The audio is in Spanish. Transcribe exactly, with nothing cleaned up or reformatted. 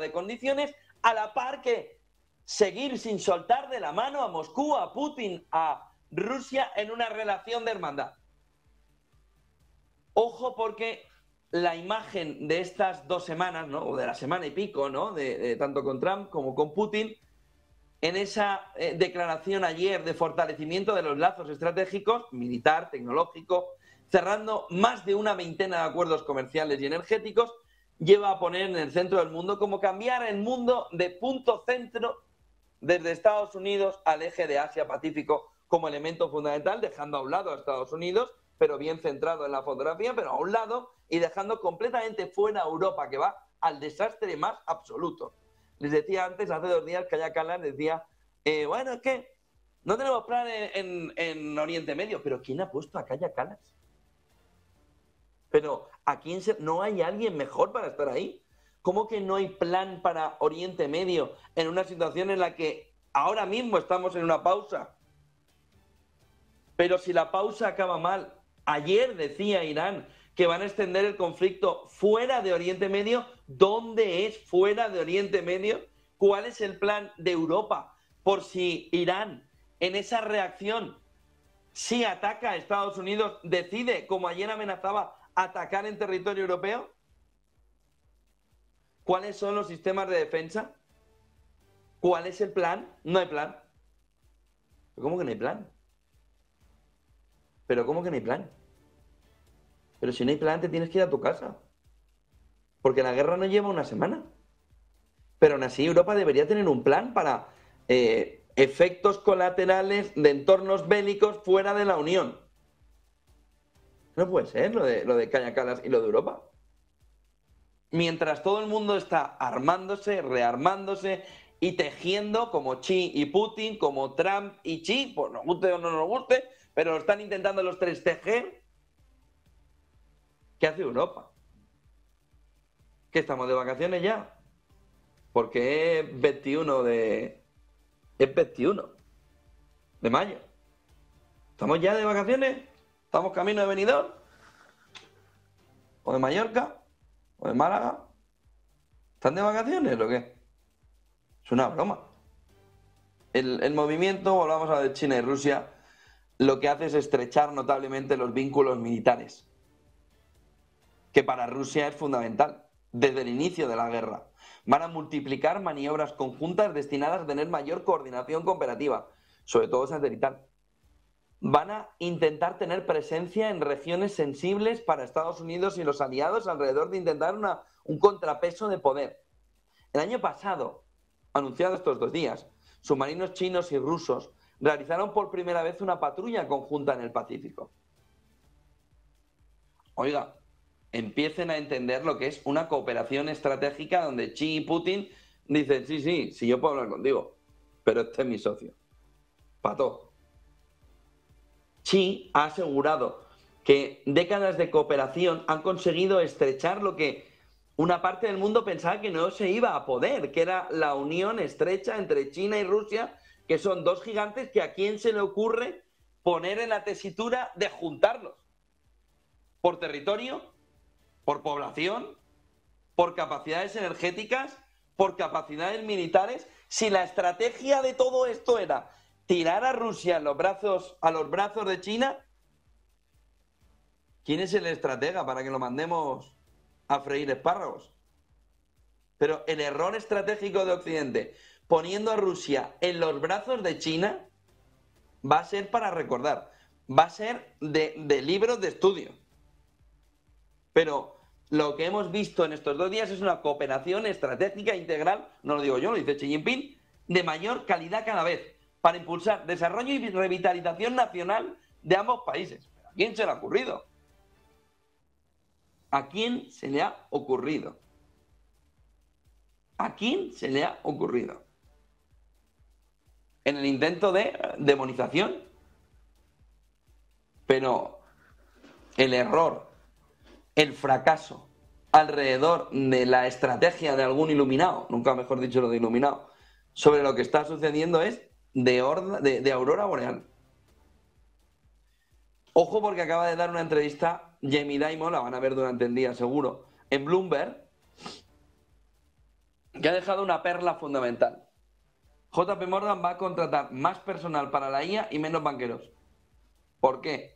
de condiciones, a la par que seguir sin soltar de la mano a Moscú, a Putin, a Rusia en una relación de hermandad. Ojo, porque la imagen de estas dos semanas, ¿no? O de la semana y pico, ¿no? De, de tanto con Trump como con Putin, en esa eh, declaración ayer de fortalecimiento de los lazos estratégicos, militar, tecnológico, cerrando más de una veintena de acuerdos comerciales y energéticos, lleva a poner en el centro del mundo como cambiar el mundo de punto centro desde Estados Unidos al eje de Asia-Pacífico como elemento fundamental, dejando a un lado a Estados Unidos, pero bien centrado en la fotografía, pero a un lado, y dejando completamente fuera a Europa, que va al desastre más absoluto. Les decía antes, hace dos días, Kaja Kallas decía, eh, bueno, es que no tenemos plan en, en, en Oriente Medio, pero ¿quién ha puesto a Kaja Kallas? Pero ¿a quién se... no hay alguien mejor para estar ahí? ¿Cómo que no hay plan para Oriente Medio en una situación en la que ahora mismo estamos en una pausa? Pero si la pausa acaba mal, ayer decía Irán que van a extender el conflicto fuera de Oriente Medio. ¿Dónde es fuera de Oriente Medio? ¿Cuál es el plan de Europa por si Irán en esa reacción, si ataca a Estados Unidos, decide, como ayer amenazaba, atacar en territorio europeo? ¿Cuáles son los sistemas de defensa? ¿Cuál es el plan? No hay plan. ¿Cómo que no hay plan? ¿Pero cómo que no hay plan? Pero si no hay plan, te tienes que ir a tu casa. Porque la guerra no lleva una semana. Pero aún así Europa debería tener un plan para eh, efectos colaterales de entornos bélicos fuera de la Unión. No puede ser lo de, lo de Kaja Kallas y lo de Europa. Mientras todo el mundo está armándose, rearmándose y tejiendo como Xi y Putin, como Trump y Xi, pues nos guste o no nos guste, pero lo están intentando los tres tejer. ¿Qué hace Europa? ¿Que estamos de vacaciones ya? Porque es veintiuno de... es veintiuno de mayo. ¿Estamos ya de vacaciones? ¿Estamos camino de Benidorm? ¿O de Mallorca? ¿O de Málaga? ¿Están de vacaciones o qué? Es una broma. El, el movimiento, volvamos a ver, China y Rusia, lo que hace es estrechar notablemente los vínculos militares, que para Rusia es fundamental, desde el inicio de la guerra. Van a multiplicar maniobras conjuntas destinadas a tener mayor coordinación cooperativa, sobre todo satelital. Van a intentar tener presencia en regiones sensibles para Estados Unidos y los aliados alrededor de intentar una, un contrapeso de poder. El año pasado, anunciado estos dos días, submarinos chinos y rusos realizaron por primera vez una patrulla conjunta en el Pacífico. Oiga, empiecen a entender lo que es una cooperación estratégica donde Xi y Putin dicen, sí, sí, sí, yo puedo hablar contigo, pero este es mi socio. Pato. Xi ha asegurado que décadas de cooperación han conseguido estrechar lo que una parte del mundo pensaba que no se iba a poder, que era la unión estrecha entre China y Rusia, que son dos gigantes que a quién se le ocurre poner en la tesitura de juntarlos. Por territorio, por población, por capacidades energéticas, por capacidades militares. Si la estrategia de todo esto era tirar a Rusia en los brazos, a los brazos de China, ¿quién es el estratega para que lo mandemos a freír espárragos? Pero el error estratégico de Occidente, poniendo a Rusia en los brazos de China, va a ser para recordar, va a ser de, de libros de estudio. Pero lo que hemos visto en estos dos días es una cooperación estratégica integral, no lo digo yo, lo dice Xi Jinping, de mayor calidad cada vez, para impulsar desarrollo y revitalización nacional de ambos países. ¿A quién se le ha ocurrido? ¿A quién se le ha ocurrido? ¿A quién se le ha ocurrido? En el intento de demonización. Pero el error, el fracaso alrededor de la estrategia de algún iluminado, nunca mejor dicho lo de iluminado, sobre lo que está sucediendo es de, orda, de, de aurora boreal. Ojo, porque acaba de dar una entrevista Jamie Dimon, la van a ver durante el día seguro, en Bloomberg, que ha dejado una perla fundamental. J P Morgan va a contratar más personal para la I A y menos banqueros. ¿Por qué?